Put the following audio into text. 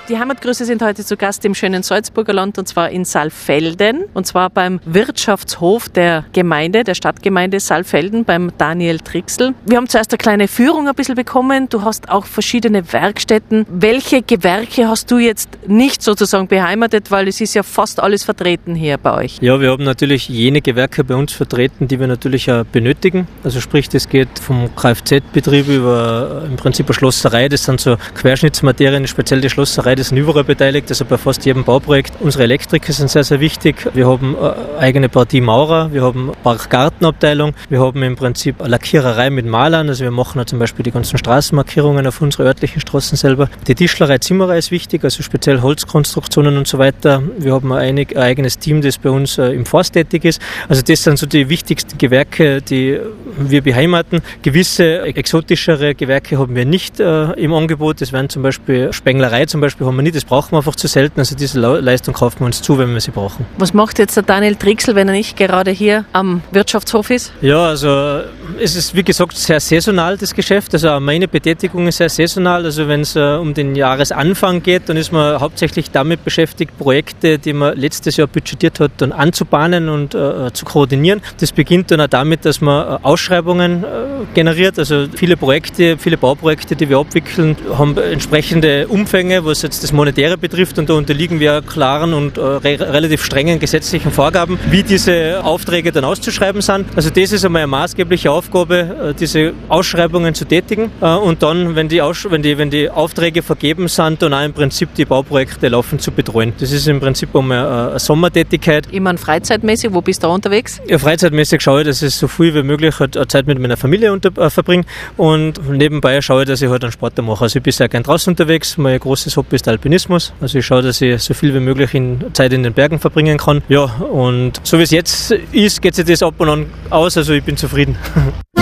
Die Heimatgrüße sind heute zu Gast im schönen Salzburger Land und zwar in Saalfelden und zwar beim Wirtschaftshof der Gemeinde, der Stadtgemeinde Saalfelden, beim Daniel Trixl. Wir haben zuerst eine kleine Führung ein bisschen bekommen. Du hast auch verschiedene Werkstätten. Welche Gewerke hast du jetzt nicht sozusagen beheimatet, weil es ist ja fast alles vertreten hier bei euch? Ja, wir haben natürlich jene Gewerke bei uns vertreten, die wir natürlich auch benötigen. Also sprich, das geht vom Kfz-Betrieb über im Prinzip eine Schlosserei. Das sind so Querschnittsmaterien, speziell die Schlosserei. Das sind überall beteiligt, also bei fast jedem Bauprojekt. Unsere Elektriker sind sehr, sehr wichtig. Wir haben eine eigene Partie Maurer, wir haben eine Parkgartenabteilung, wir haben im Prinzip eine Lackiererei mit Malern, also wir machen ja zum Beispiel die ganzen Straßenmarkierungen auf unsere örtlichen Straßen selber. Die Tischlerei, Zimmerei ist wichtig, also speziell Holzkonstruktionen und so weiter. Wir haben ein eigenes Team, das bei uns im Forst tätig ist. Also das sind so die wichtigsten Gewerke, die wir beheimaten. Gewisse exotischere Gewerke haben wir nicht im Angebot. Das wären zum Beispiel Spenglerei zum Beispiel haben wir nicht, das brauchen wir einfach zu selten. Also diese Leistung kaufen wir uns zu, wenn wir sie brauchen. Was macht jetzt der Daniel Trixl, wenn er nicht gerade hier am Wirtschaftshof ist? Ja, also es ist wie gesagt sehr saisonal, das Geschäft. Also auch meine Betätigung ist sehr saisonal. Also wenn es um den Jahresanfang geht, dann ist man hauptsächlich damit beschäftigt, Projekte, die man letztes Jahr budgetiert hat, dann anzubahnen und zu koordinieren. Das beginnt dann auch damit, dass man Ausschreibungen generiert. Also viele Bauprojekte, die wir abwickeln, haben entsprechende Umfänge, was jetzt das Monetäre betrifft, und da unterliegen wir klaren und relativ strengen gesetzlichen Vorgaben, wie diese Aufträge dann auszuschreiben sind. Also das ist einmal eine maßgebliche Aufgabe, diese Ausschreibungen zu tätigen und dann, wenn die Aufträge vergeben sind, dann auch im Prinzip die Bauprojekte laufend zu betreuen. Das ist im Prinzip einmal eine Sommertätigkeit. Ich meine freizeitmäßig, wo bist du da unterwegs? Ja, freizeitmäßig schaue ich, dass ich so viel wie möglich halt Zeit mit meiner Familie verbringe und nebenbei schaue ich, dass ich halt einen Sport mache. Also ich bin sehr gern draußen unterwegs, mein großes Hobby ist der Alpinismus. Also ich schaue, dass ich so viel wie möglich Zeit in den Bergen verbringen kann. Ja, und so wie es jetzt ist, geht sich das ab und an aus, also ich bin zufrieden.